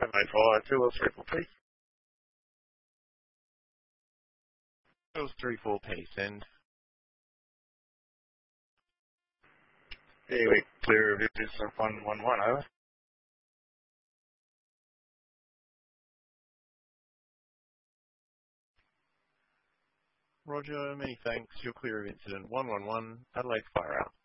785 203 P. 234 P, send. Yeah, we clear of it, 111, over. Roger, many thanks. You're clear of incident 111, Adelaide Fire out.